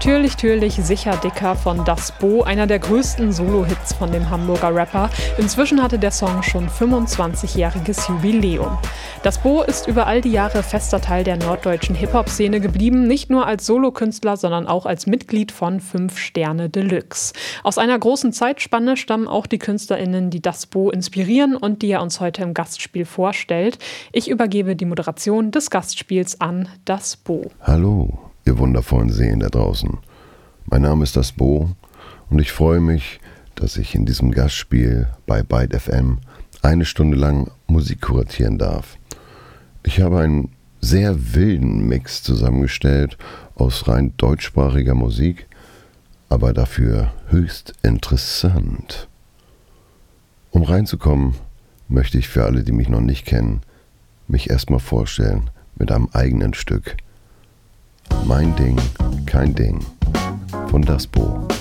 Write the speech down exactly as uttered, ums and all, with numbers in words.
Türlich, türlich, sicher dicker von Das Bo, einer der größten Solo-Hits von dem Hamburger Rapper. Inzwischen hatte der Song schon fünfundzwanzigjähriges Jubiläum. Das Bo ist über all die Jahre fester Teil der norddeutschen Hip-Hop-Szene geblieben, nicht nur als Solokünstler, sondern auch als Mitglied von Fünf Sterne Deluxe. Aus einer großen Zeitspanne stammen auch die KünstlerInnen, die Das Bo inspirieren und die er uns heute im Gastspiel vorstellt. Ich übergebe die Moderation des Gastspiels an Das Bo. Hallo, ihr wundervollen Seelen da draußen. Mein Name ist Das Bo und ich freue mich, dass ich in diesem Gastspiel bei Byte F M eine Stunde lang Musik kuratieren darf. Ich habe einen sehr wilden Mix zusammengestellt aus rein deutschsprachiger Musik, aber dafür höchst interessant. Um reinzukommen, möchte ich für alle, die mich noch nicht kennen, mich erstmal vorstellen mit einem eigenen Stück. Mein Ding, kein Ding von Das Bo.